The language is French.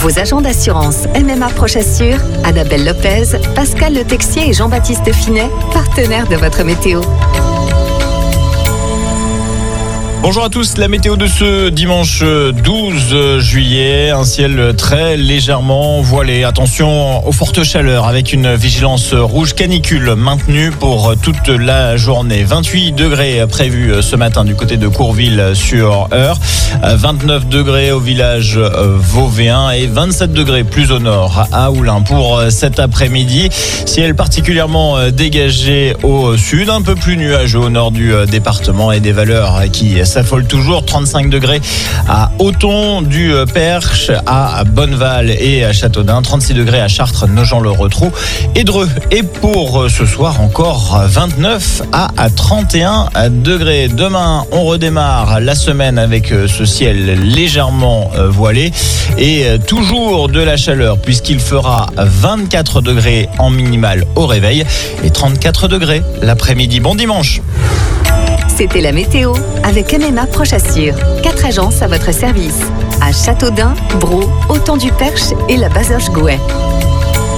Vos agents d'assurance MMA Proche Assure, Annabelle Lopez, Pascal Le Texier et Jean-Baptiste Finet, partenaires de votre météo. Bonjour à tous, la météo de ce dimanche 12 juillet, un ciel très légèrement voilé. Attention aux fortes chaleurs avec une vigilance rouge canicule maintenue pour toute la journée. 28 degrés prévus ce matin du côté de Courville-sur-Eure, 29 degrés au village vauvéen et 27 degrés plus au nord à Oulin pour cet après-midi. Ciel particulièrement dégagé au sud, un peu plus nuageux au nord du département et des valeurs qui s'affole toujours. 35 degrés à Auton du Perche, à Bonneval et à Châteaudun, 36 degrés à Chartres, Nogent-le-Rotrou et Dreux. Et pour ce soir encore 29 à 31 degrés. Demain on redémarre la semaine avec ce ciel légèrement voilé et toujours de la chaleur puisqu'il fera 24 degrés en minimal au réveil et 34 degrés l'après-midi. Bon dimanche. C'était la météo avec MMA Proche Assure. 4 agences à votre service. À Châteaudun, Braux, Auton du Perche et la Bazoche-Gouet.